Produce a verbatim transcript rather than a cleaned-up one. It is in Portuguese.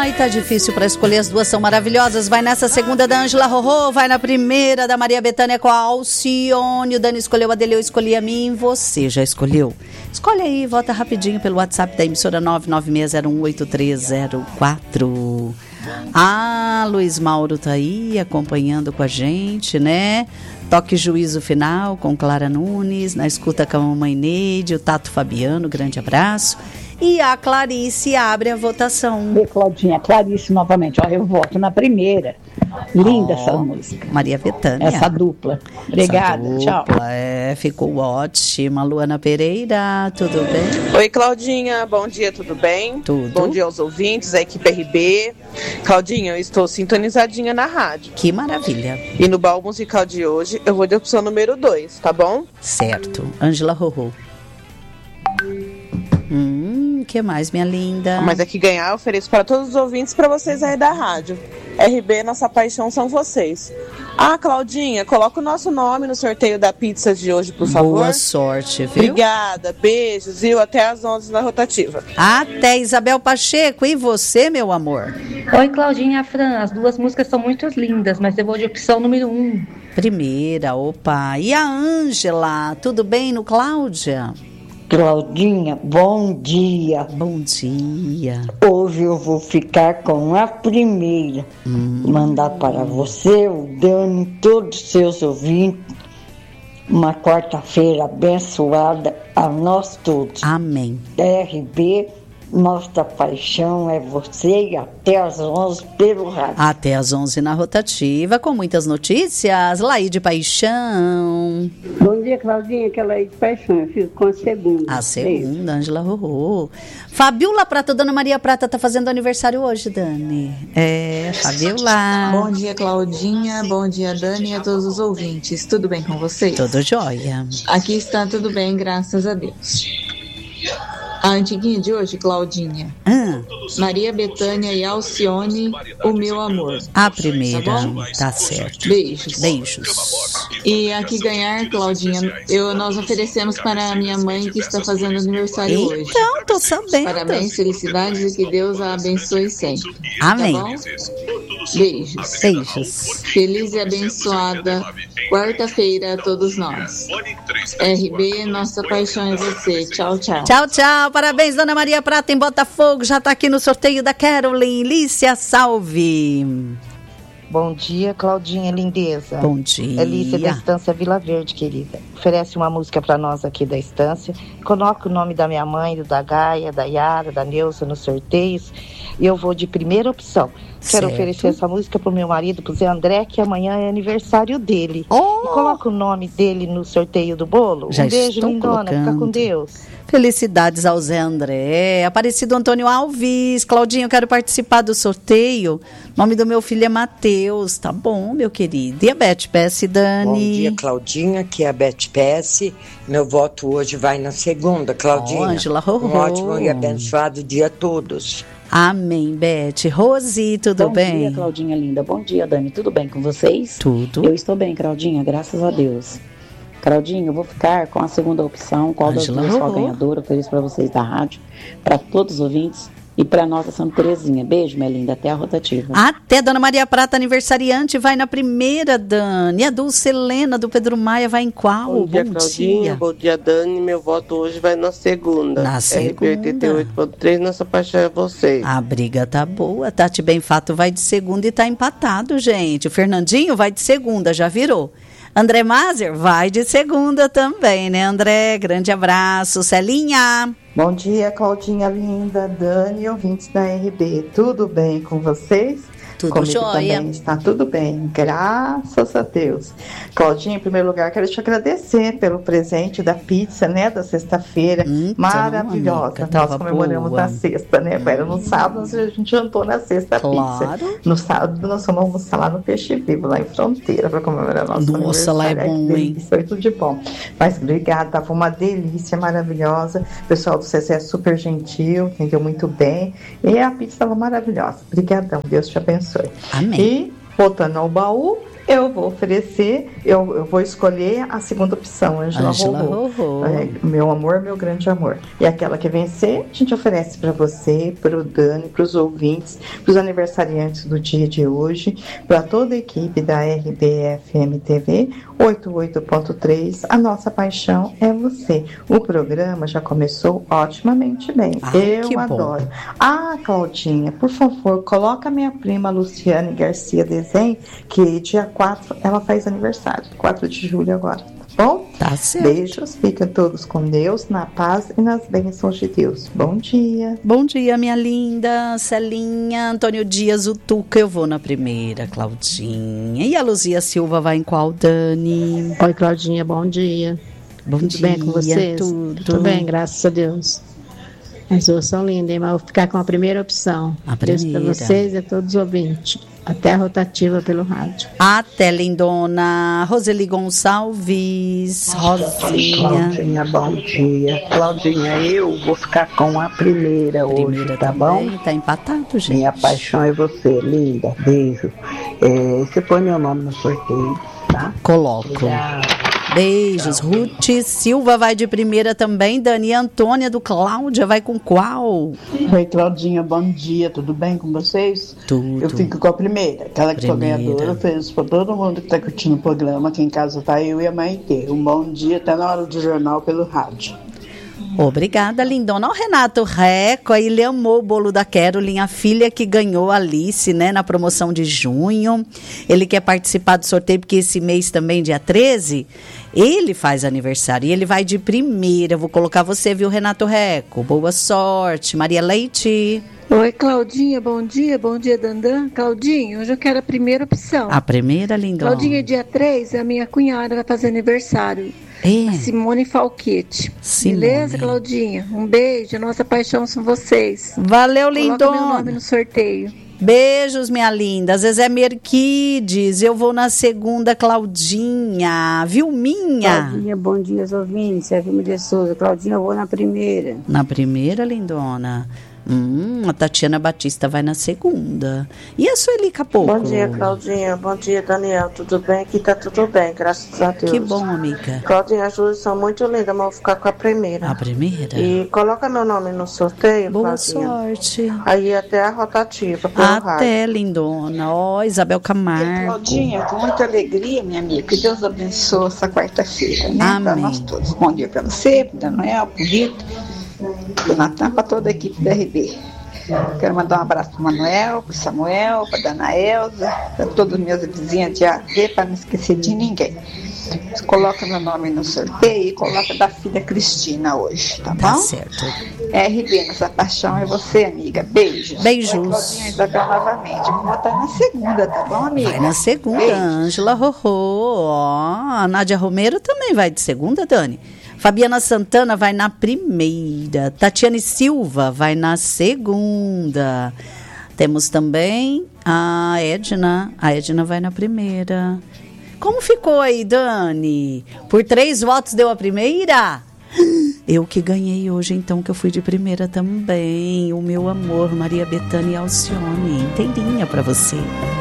Ai, tá difícil para escolher, as duas são maravilhosas. Vai nessa segunda da Ângela Rorô, vai na primeira da Maria Bethânia com a Alcione. O Dani escolheu a dele, eu escolhi a mim. Você já escolheu? Escolhe aí, vota rapidinho pelo WhatsApp da emissora nove nove seis zero um oito três zero quatro. Ah, Luiz Mauro tá aí acompanhando com a gente, né? Toque Juízo Final com Clara Nunes, na escuta com a mamãe Neide, o Tato Fabiano, grande abraço. E a Clarice abre a votação. E Claudinha, Clarice novamente, ó, eu voto na primeira. Linda oh, essa música. Maria Bethânia. Essa dupla. Obrigada, essa dupla, tchau. É, ficou ótima. Luana Pereira, tudo bem? Oi, Claudinha, bom dia, tudo bem? Tudo. Bom dia aos ouvintes, a equipe R B. Claudinha, eu estou sintonizadinha na rádio. Que maravilha. E no baú musical de hoje, eu vou de opção número dois, tá bom? Certo. Ângela Rorô. Hum, que mais, minha linda? Mas aqui ganhar, eu ofereço para todos os ouvintes, para vocês aí da rádio. R B, nossa paixão são vocês. Ah, Claudinha, coloca o nosso nome no sorteio da pizza de hoje, por favor. Boa sorte, viu? Obrigada, beijos, viu? Até às onze na rotativa. Até, Isabel Pacheco. E você, meu amor? Oi, Claudinha, Fran, as duas músicas são muito lindas, mas eu vou de opção número um. Primeira, opa. E a Ângela, tudo bem no Cláudia? Claudinha, bom dia. Bom dia. Hoje eu vou ficar com a primeira. Hum. Mandar para você, o Dani, todos os seus ouvintes, uma quarta-feira abençoada a nós todos. Amém. R B, nossa paixão é você, e até às onze pelo rádio. Até às onze na rotativa, com muitas notícias. Laíde Paixão. Bom dia, Claudinha, que é Laíde Paixão. Eu fico com a segunda. A segunda, Ângela Rorô. Fabiola Prata, Dona Maria Prata tá fazendo aniversário hoje, Dani. É, Fabiola. Bom dia, Claudinha. Bom dia, Dani, e a todos os ouvintes. Tudo bem com vocês? Tudo jóia. Aqui está tudo bem, graças a Deus. A antiguinha de hoje, Claudinha. Ah. Maria Bethânia e Alcione, o meu amor. A primeira, tá, bom? Tá certo. Beijos. Beijos. E aqui ganhar, Claudinha, eu, nós oferecemos para a minha mãe que está fazendo aniversário então, hoje. Então, tô sabendo. Parabéns, felicidades e que Deus a abençoe sempre. Amém. Tá bom? Beijos. Beijos. Feliz e abençoada quarta-feira a todos nós. R B, nossa paixão é você. Tchau, tchau. Tchau, tchau. Parabéns, Dona Maria Prata em Botafogo. Já tá aqui no sorteio da Carolyn. Lícia, salve. Bom dia, Claudinha lindeza. Bom dia. Elícia da Estância Vila Verde, querida. Oferece uma música para nós aqui da Estância. Coloca o nome da minha mãe, do da Gaia, da Yara, da Neuza nos sorteios. E eu vou de primeira opção. Quero certo. Oferecer essa música pro meu marido, pro Zé André, que amanhã é aniversário dele. Oh. E coloca o nome dele no sorteio do bolo. Já um beijo, lindona. Colocando. Fica com Deus. Felicidades ao Zé André. Aparecido Antônio Alves. Claudinho, eu quero participar do sorteio. O nome do meu filho é Matheus. Tá bom, meu querido. E a Beth Pesce, Dani? Bom dia, Claudinha. Aqui é a Beth Pesce. Meu voto hoje vai na segunda, Claudinha. Oh, Ângela Rorô. Um ótimo e abençoado dia a todos. Amém, Beth. Rose, tudo Bom bem? Bom dia, Claudinha linda. Bom dia, Dani. Tudo bem com vocês? Tudo. Eu estou bem, Claudinha, graças a Deus. Claudinha, eu vou ficar com a segunda opção. Qual das duas for a ganhadora? Ofereço para vocês da rádio, para todos os ouvintes e para nossa Santa Terezinha. Beijo, minha linda. Até a rotativa. Até, Dona Maria Prata, aniversariante, vai na primeira, Dani. A Dulce Helena, do Pedro Maia, vai em qual? Bom dia, Bom Claudinha. dia. Bom dia, Dani. Meu voto hoje vai na segunda. Na segunda. R B oitenta e oito ponto três, nossa paixão é você. A briga tá boa. Tati Benfato vai de segunda e tá empatado, gente. O Fernandinho vai de segunda, já virou. André Mazer vai de segunda também, né, André? Grande abraço. Celinha. Bom dia, Claudinha linda, Dani e ouvintes da R B. Tudo bem com vocês? Tudo Comigo jóia. Também está tudo bem, graças a Deus. Claudinha, em primeiro lugar, quero te agradecer pelo presente da pizza, né, da sexta-feira, então, maravilhosa. Amiga, nós comemoramos boa. na sexta, né, hum. Era no sábado, a gente jantou na sexta claro. Pizza. No sábado, nós fomos almoçar lá no Peixe Vivo, lá em Fronteira, para comemorar nosso aniversário. Nossa, lá é bom, hein? Foi tudo de bom. Mas obrigada, tava uma delícia maravilhosa. O pessoal do C C é super gentil, entendeu muito bem. E a pizza estava maravilhosa. Obrigadão, Deus te abençoe. Amém. E, voltando ao baú, eu vou oferecer, eu, eu vou escolher a segunda opção, Ângela Rorô. É, meu amor, meu grande amor. E aquela que vencer, a gente oferece para você, para o Dani, para os ouvintes, para os aniversariantes do dia de hoje, para toda a equipe da R B F M T V oitenta e oito ponto três. A nossa paixão é você. O programa já começou otimamente bem. Ah, eu adoro. Ah, Claudinha, por favor, coloca minha prima Luciane Garcia Desenho, que dia quatro ela faz aniversário, quatro de julho agora, tá bom? Tá certo. Beijos, fiquem todos com Deus, na paz e nas bênçãos de Deus. Bom dia. Bom dia, minha linda Celinha. Antônio Dias, o Tuca, eu vou na primeira, Claudinha. E a Luzia Silva vai em qual, Dani? Oi, Claudinha, bom dia. Bom Tudo dia, bem com vocês? Tudo. Tudo bem, graças a Deus. As duas são lindas, hein? Mas eu vou ficar com a primeira opção. A primeira. Para vocês e a todos os ouvintes. Até a rotativa pelo rádio. Até, lindona. Roseli Gonçalves. Rosinha. Claudinha, bom dia. Claudinha, eu vou ficar com a primeira, primeira hoje, tá também, bom? Tá empatado, gente. Minha paixão é você, linda. Beijo. É, você põe meu nome no sorteio, tá? Coloco. Obrigada. Beijos. Tchau. Ruth Silva vai de primeira também. Dani Antônia do Cláudia vai com qual? Oi, Claudinha, bom dia. Tudo bem com vocês? Tudo. Eu fico com a primeira. Aquela que foi ganhadora. Feliz para todo mundo que está curtindo o programa. Aqui em casa tá eu e a Maitê. Um bom dia. Até na hora do jornal pelo rádio. Obrigada, lindona. O Renato Reco, ele amou o bolo da Carolyn, a filha que ganhou a Alice, né, na promoção de junho. Ele quer participar do sorteio, porque esse mês também, dia treze, ele faz aniversário e ele vai de primeira. Eu vou colocar você, viu, Renato Reco? Boa sorte. Maria Leite. Oi, Claudinha, bom dia, bom dia, Dandan. Claudinho, hoje eu quero a primeira opção. A primeira, lindona. Claudinha, dia três, a minha cunhada vai fazer aniversário. É. Simone Falquete. Simone. Beleza, Claudinha? Um beijo, nossa paixão são vocês. Valeu, lindona. Coloca meu nome no sorteio. Beijos, minha linda. Zezé Merquides, eu vou na segunda, Claudinha. Vilminha. Claudinha, bom dia, ouvintes. É Vilma de Souza. Claudinha, eu vou na primeira. Na primeira, lindona. Hum, a Tatiana Batista vai na segunda. E a Sueli Capocco? Bom dia, Claudinha. Bom dia, Daniel. Tudo bem? Aqui tá tudo bem, graças a Deus. Que bom, amiga. Claudinha, as duas são muito lindas, mas eu vou ficar com a primeira. A primeira? E coloca meu nome no sorteio, Boa Claudinha. sorte. Aí até a rotativa. Até, lindona. Ó, oh, Isabel Camargo. Claudinha, com muita alegria, minha amiga. Que Deus abençoe essa quarta-feira, né? Amém. Para nós todos. Bom dia para você, para Daniel, para o Rito, para o Natan, para toda a equipe da R B. Quero mandar um abraço para o Manuel, para o Samuel, para a Dana Elza, para todas as minhas vizinhas de A V, para não esquecer de ninguém. Você coloca meu nome no sorteio e coloca da filha Cristina hoje, tá bom? Tá certo. R B, nossa paixão é você, amiga. Beijos. Beijos. É Claudinha Isabel novamente. Vou botar na segunda, tá bom, amiga? Vai na segunda, Beijos. Ângela Rorô. Ó, a Nádia Romero também vai de segunda, Dani. Fabiana Santana vai na primeira. Tatiane Silva vai na segunda. Temos também a Edna. A Edna vai na primeira. Como ficou aí, Dani? Por três votos deu a primeira? Eu que ganhei hoje, então, que eu fui de primeira também. O meu amor, Maria Bethânia Alcione. Inteirinha pra você.